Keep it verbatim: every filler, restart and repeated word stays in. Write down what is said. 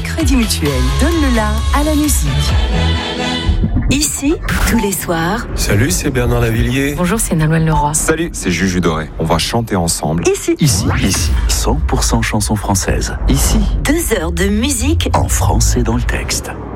Crédit Mutuel, donne le la à la musique. Ici, tous les soirs. Salut, c'est Bernard Lavillier. Bonjour, c'est Nolwenn Leroy. Salut, c'est Juju Doré. On va chanter ensemble. Ici. Ici. Ici. cent pour cent chansons françaises. Ici. Deux heures de musique en français dans le texte.